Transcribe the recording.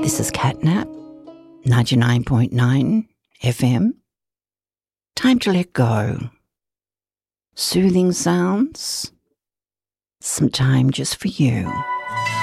This is Catnap, 99.9 FM. Time to let go. Soothing sounds. Some time just for you.